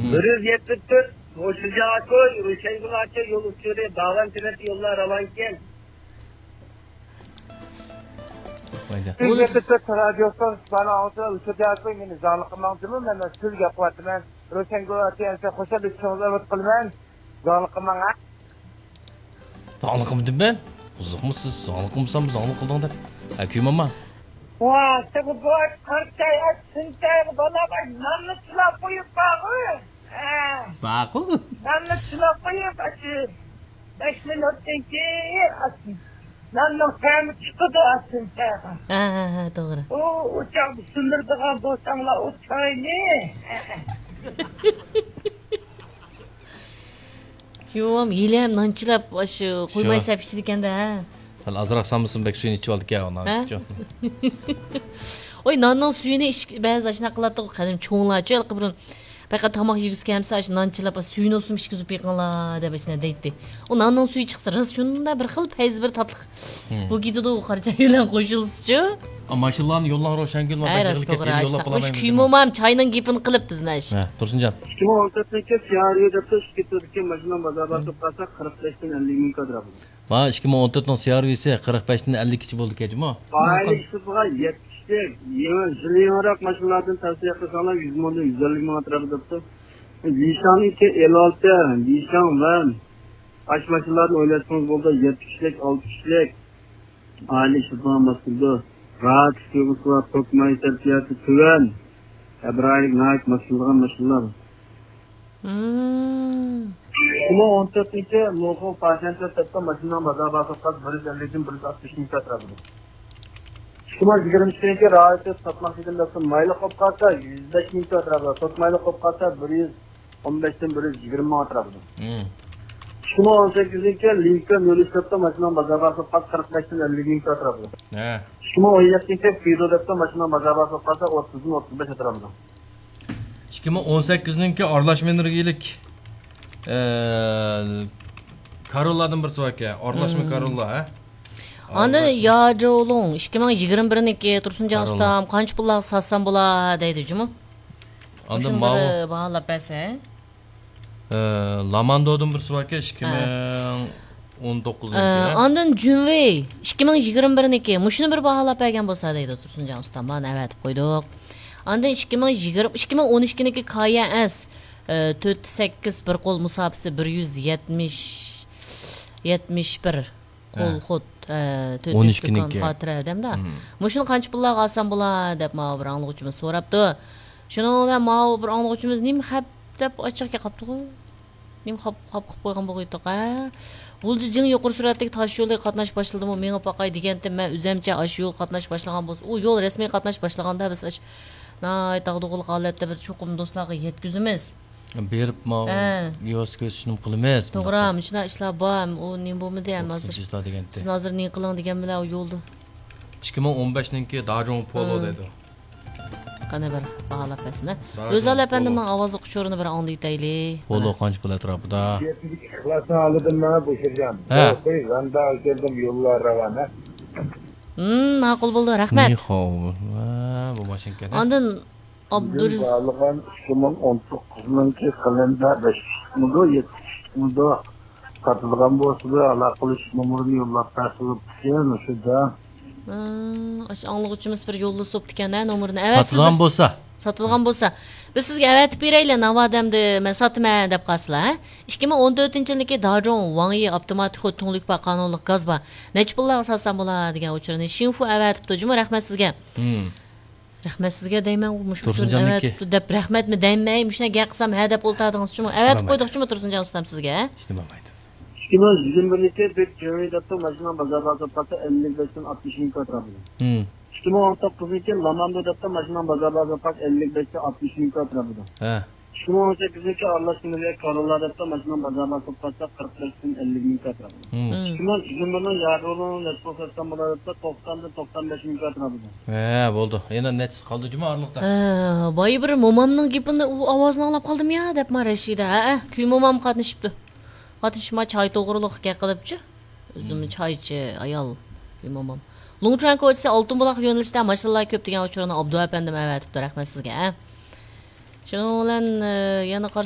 174 Hoşçakoy, Rüşengulaçı yol uçuyor, dağlan tüneti yollar alanken. 174 radyosdan bana altına Hoşçakoy meni zalqımandımı, men sül gapatman. Rüşengulaçı esa xoşalık çoğlar qilman. Zalqımanga. Zalqımdım ben. Qiziqmisiz? Zalqimsam zalq qilding deb. Kuyim ama. Vaa, tabi bu qartay atsintay bana bak nanni silab qo'yib bağı. Baqu. Nanni silab qo'yib achi 5 minutdan keyin asin. Nanni ta'mi chiqdi atsintay. Ha, to'g'ri. O uchoq sindirdigan bo'lsanglar o choyni. Kuyim yilham nonchilab shu qo'ymay sap ichdi ekanda. Sal azroq samsin bek suyini ichib oldik ya ondan. Oy nonning suyini ba'zi shunaqa qiladi qadim cho'nglar cho'l burun faqat tomoq yegisi kelsa shu nonchilab suyini o'sib ichkizib yiqinglar deb shuna deydi. O nonning suyi chiqsa ris shunda bir xil fayz bir tatliq. Bu gididi u qarcha bilan qo'shilsa-chi. Mashinlarni yo'ldan Ro'shangul va Bakirga ketib yo'llab qolaman. Shu kuyim ham choyning gapini qilib biznash. Tursunjon. 2014-ga siyariyo deb chiqib ketgan mashina bozorga to'qasa 45 dan 50 ming kadar bo'ldi. Ma 2014 ning servisi 45 dan 50 kichi bo'ldi kechmi? Aylik sifatga 70 yeni jiliyonroq mashinalardan tavsiya qilsanglar 100 mingdan 150 ming atrofida debdi. Nissan 256, Nissan Van ash mashinalarni o'ylatsangiz bo'ldi 7 kishilik, 6 kishilik. Aylik sifatga mas'ulda Rahat istiyorlar, tokmay tertiyatı tüven. Ebraylik naik mas'ulgan mashinalar. Kuma 14-ci logo pasiyentə təttə maşından bazarda qaz 150-dən 160 ming atrafında. Kuma 23-ci rahat satmaq üçün də maylı qopqatsa 105 ming atrafında, tokmaylı qopqatsa 115-dən 120 ming atrafında. Kuma 18-ci Lincoln yolistətdə maşından bazarda qaz 45-dən 50 ming atrafında. Kuma 17-ci Fido dəftə maşından bazarda qaz 30-dan 35 atrafında. 2018'ninki aralashma energiyalik Corolla'dan bir so'raka, aralashma Corolla, ha? Anda Yajolong 2021niki Tursunjon ustam qancha pullar satsam bo'ladi deydi-jimi? Anda ma'lum baholab bersa. Lamando'dan bir so'raka 2019niki. Ondan Junway 2021niki mushuni bir baholab bergan bo'lsa deydi Tursunjon ustam. Mana avatib qo'ydik. Anda 2012niki KS 48 bir qo'l musofisi 171 qo'l xud 12niki xotira demda. Mushuni qancha pullarga olsam bo'ladi deb ma bir anglag'uchimiz so'rabdi. Shuningdan ma bir anglag'uchimiz nim xap deb ochiqga qopdi-ku. Nim xap qilib qo'ygan bo'g'iydi-qa. Bulji jing yuqori suratdagi tosh yo'lda qatnash boshladim. Menga paqay deganda men o'zimcha ash yo'l qatnash boshlagan bo'lsa, u yo'l rasmiy qatnash boshlaganda biz nay taqdug'ul holatda bir cho'qim do'stlarga yetkazamiz. Berib ma yo'l ko'rsatishni qilamiz. To'g'ri, shuna ishlar bor. U nim bo'lmadi ham hozir. Siz hozir ne qiling degan bilan u yo'lda. 2015niki Dajong Polo dedi. Qani bir baholab bersin. O'zal apandimning ovozi quchorini bir anglaytaylik. Polo qancha pul atrofida? Ixlasini oldim mana bu Shirjon. Qo'y, zanda keldim yo'llar ravona. Ma'qul bo'ldi, rahmat. Bu mashinka. Ondan Abdur Algan 2019-ningki kalender 5 mingda 70 mingda katılgan bo'lsa, aloqalish nomerini yo'llab tashlab kelgan o'shada. Anglag'uchimiz bir yo'lda so'pdi ekan-da nomerini. Sotilgan bo'lsa, biz sizga avatib beraylik, navodamda men sotman deb qasizlar. 2014-yilniki Dajong Wangyi avtomatik xo'tunlik va qonunlik gaz bor. Nech pullarga sotsam bo'ladi degan o'chirini Shinfu avatibdi. Juma rahmat sizga. Rahmat sizga deyman, mush uchun avatibdi deb rahmatmi deymay, mushuna gap qilsam ha deb o'ltardingiz juma. Avatib qo'ydik juma Tursunjon ustam sizga. İstemeydi. 2021-niki bir joyda mashina bozorga sotsa 55dan 60 ming atrofida. 2019-niki Lamando'da mashina bozorga sotsa 55dan 60 ming atrofida. 2018-niki aralashmaga Corolla'da mashina bozorga sotsa 45dan 50 ming atrofida. 2021-ning Yajolong Nesposatdan bo'ladi 90dan 95 ming atrofida. Bo'ldi. Yana netsiz qoldi juma orliqda. Boy bir momamning gapini u ovozini anglab qoldim ya deb Rashida. Kuy momam qatnashibdi. Qatnashma choy to'g'riliqqa qilibchi. O'zimni choychi ayol kuy momam. Longchuan ko'chasi Oltinbuloq yo'nalishida mashinalar ko'p degan uchurini Abdu apandim avatibdi. Rahmat sizga. Shuni bilan yana